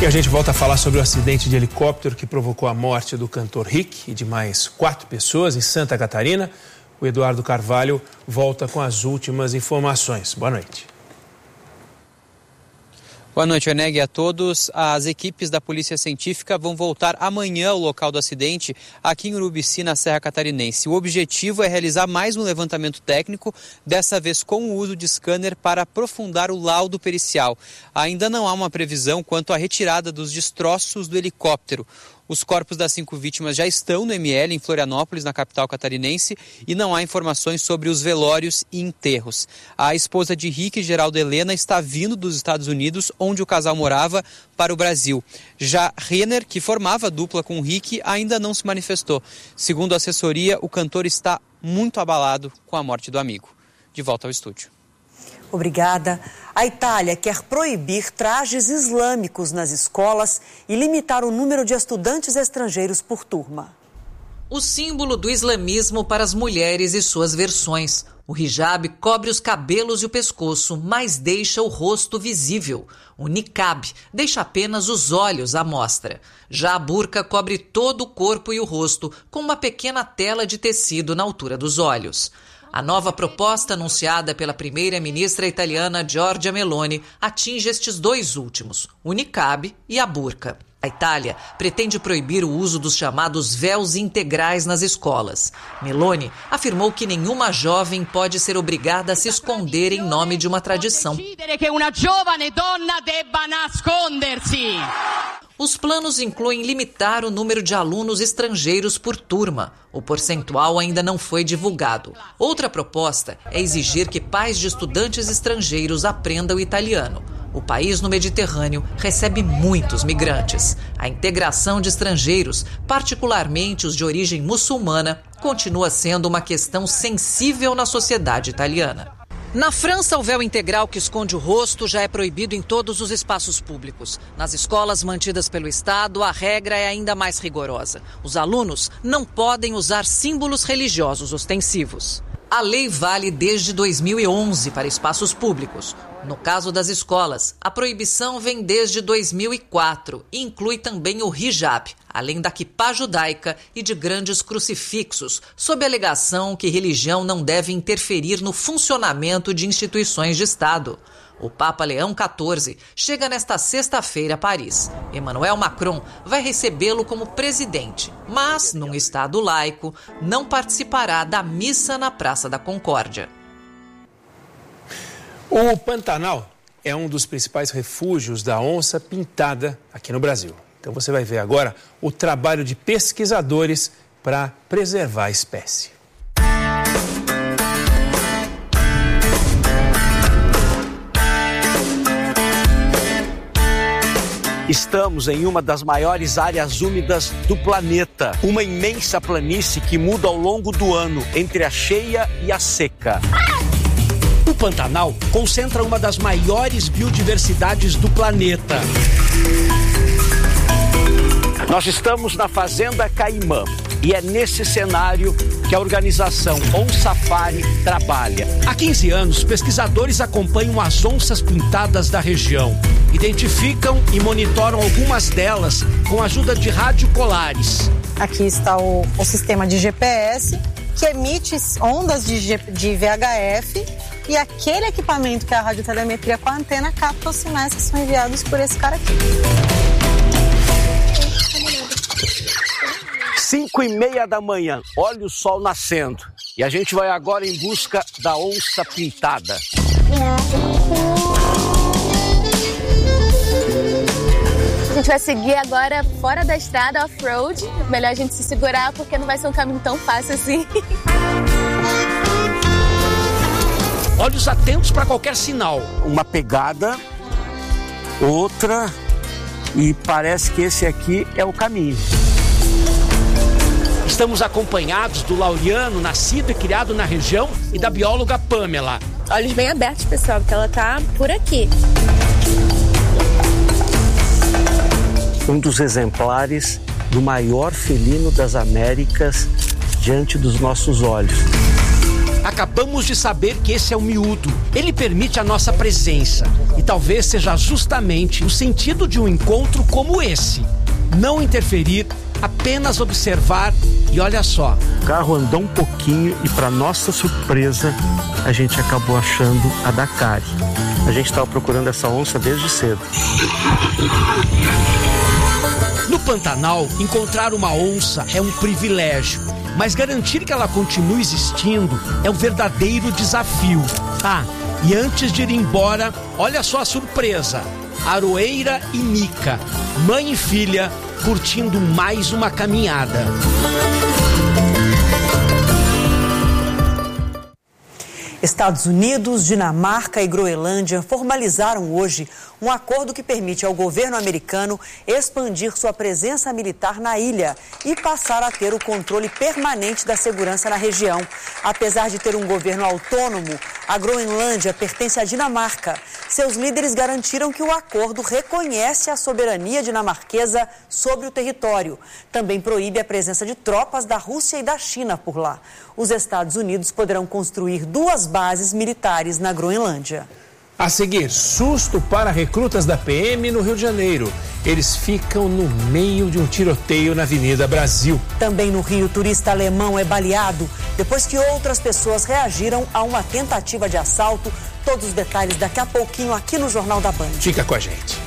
E a gente volta a falar sobre o acidente de helicóptero que provocou a morte do cantor Rick e de mais 4 pessoas em Santa Catarina. O Eduardo Carvalho volta com as últimas informações. Boa noite. Boa noite, Oneg, a todos. As equipes da Polícia Científica vão voltar amanhã ao local do acidente, aqui em Urubici, na Serra Catarinense. O objetivo é realizar mais um levantamento técnico, dessa vez com o uso de scanner para aprofundar o laudo pericial. Ainda não há uma previsão quanto à retirada dos destroços do helicóptero. Os corpos das 5 vítimas já estão no ML, em Florianópolis, na capital catarinense, e não há informações sobre os velórios e enterros. A esposa de Rick, Geralda Helena, está vindo dos Estados Unidos, onde o casal morava, para o Brasil. Já Renner, que formava dupla com Rick, ainda não se manifestou. Segundo a assessoria, o cantor está muito abalado com a morte do amigo. De volta ao estúdio. Obrigada. A Itália quer proibir trajes islâmicos nas escolas e limitar o número de estudantes estrangeiros por turma. O símbolo do islamismo para as mulheres e suas versões. O hijab cobre os cabelos e o pescoço, mas deixa o rosto visível. O niqab deixa apenas os olhos à mostra. Já a burca cobre todo o corpo e o rosto, com uma pequena tela de tecido na altura dos olhos. A nova proposta anunciada pela primeira-ministra italiana Giorgia Meloni atinge estes 2 últimos, o niqab e a burca. A Itália pretende proibir o uso dos chamados véus integrais nas escolas. Meloni afirmou que nenhuma jovem pode ser obrigada a se esconder em nome de uma tradição. Os planos incluem limitar o número de alunos estrangeiros por turma. O percentual ainda não foi divulgado. Outra proposta é exigir que pais de estudantes estrangeiros aprendam italiano. O país no Mediterrâneo recebe muitos migrantes. A integração de estrangeiros, particularmente os de origem muçulmana, continua sendo uma questão sensível na sociedade italiana. Na França, o véu integral que esconde o rosto já é proibido em todos os espaços públicos. Nas escolas mantidas pelo Estado, a regra é ainda mais rigorosa. Os alunos não podem usar símbolos religiosos ostensivos. A lei vale desde 2011 para espaços públicos. No caso das escolas, a proibição vem desde 2004 e inclui também o hijab, além da quipá judaica e de grandes crucifixos, sob a alegação que religião não deve interferir no funcionamento de instituições de Estado. O Papa Leão XIV chega nesta sexta-feira a Paris. Emmanuel Macron vai recebê-lo como presidente, mas, num Estado laico, não participará da missa na Praça da Concórdia. O Pantanal é um dos principais refúgios da onça pintada aqui no Brasil. Então você vai ver agora o trabalho de pesquisadores para preservar a espécie. Estamos em uma das maiores áreas úmidas do planeta. Uma imensa planície que muda ao longo do ano, entre a cheia e a seca. O Pantanal concentra uma das maiores biodiversidades do planeta. Nós estamos na Fazenda Caimã e é nesse cenário que a organização OnSafari trabalha. Há 15 anos, pesquisadores acompanham as onças pintadas da região. Identificam e monitoram algumas delas com a ajuda de radiocolares. Aqui está o sistema de GPS que emite ondas de VHF e aquele equipamento que é a radiotelemetria com a antena capta os sinais que são enviados por esse cara aqui. 5:30 da manhã, olha o sol nascendo. E a gente vai agora em busca da onça pintada. A gente vai seguir agora fora da estrada, off-road. Melhor a gente se segurar porque não vai ser um caminho tão fácil assim. Olhos atentos para qualquer sinal. Uma pegada, outra, e parece que esse aqui é o caminho. Estamos acompanhados do Laureano, nascido e criado na região, e da bióloga Pamela. Olhos bem abertos, pessoal, porque ela tá por aqui. Um dos exemplares do maior felino das Américas diante dos nossos olhos. Acabamos de saber que esse é o miúdo. Ele permite a nossa presença. E talvez seja justamente o sentido de um encontro como esse. Não interferir, apenas observar e olha só. O carro andou um pouquinho e, para nossa surpresa, a gente acabou achando a Dakari. A gente estava procurando essa onça desde cedo. No Pantanal, encontrar uma onça é um privilégio, mas garantir que ela continue existindo é um verdadeiro desafio. Ah, e antes de ir embora, olha só a surpresa. Aroeira e Mica, mãe e filha, curtindo mais uma caminhada. Estados Unidos, Dinamarca e Groenlândia formalizaram hoje um acordo que permite ao governo americano expandir sua presença militar na ilha e passar a ter o controle permanente da segurança na região. Apesar de ter um governo autônomo, a Groenlândia pertence à Dinamarca. Seus líderes garantiram que o acordo reconhece a soberania dinamarquesa sobre o território. Também proíbe a presença de tropas da Rússia e da China por lá. Os Estados Unidos poderão construir 2 bases militares na Groenlândia. A seguir, susto para recrutas da PM no Rio de Janeiro. Eles ficam no meio de um tiroteio na Avenida Brasil. Também no Rio, turista alemão é baleado depois que outras pessoas reagiram a uma tentativa de assalto. Todos os detalhes daqui a pouquinho aqui no Jornal da Band. Fica com a gente.